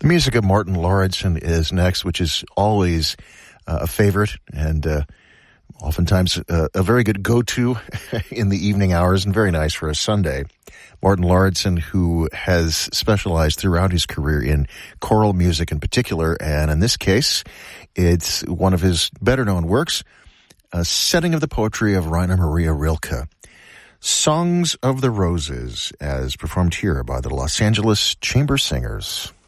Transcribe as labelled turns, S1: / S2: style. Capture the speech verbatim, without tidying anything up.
S1: The music of Martin Lauridsen is next, which is always uh, a favorite and uh, oftentimes uh, a very good go-to in the evening hours and very nice for a Sunday. Martin Lauridsen, who has specialized throughout his career in choral music in particular, and in this case, it's one of his better-known works, a setting of the poetry of Rainer Maria Rilke. Songs of the Roses, as performed here by the Los Angeles Chamber Singers.